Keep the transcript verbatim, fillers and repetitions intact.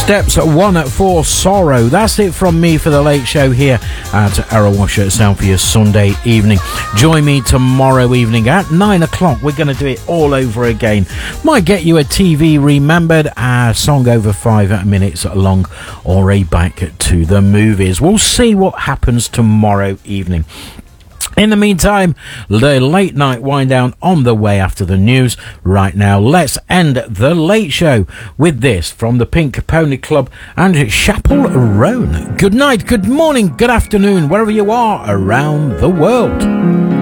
Steps one for Sorrow. That's it from me for the Late Show here at Arrowasher Sound for your Sunday evening. Join me tomorrow evening at nine o'clock. We're going to do it all over again. Might get you a T V remembered, a song over five minutes long, or a back to the movies. We'll see what happens tomorrow evening. In the meantime, the late night wind down on the way after the news. Right now, let's end the Late Show with this from the Pink Pony Club and Chapel Roan. Good night, good morning, good afternoon, wherever you are around the world.